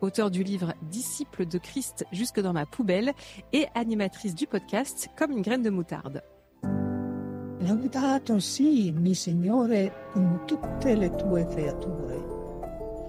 auteure du livre Disciple de Christ jusque dans ma poubelle et animatrice du podcast Comme une graine de moutarde. Laudato si, mi Signore, con tutte le tue creature.